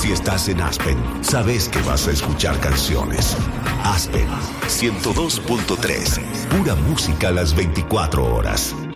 Si estás en Aspen, sabes que vas a escuchar canciones. Aspen 102.3, pura música a las 24 horas.